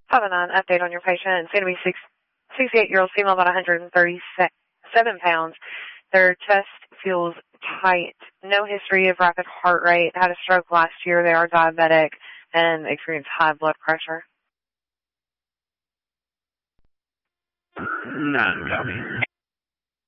509, update on your patient. It's going to be 68-year-old female, about 137 pounds. Their chest feels tight. No history of rapid heart rate. Had a stroke last year. They are diabetic and experience high blood pressure. None, copy.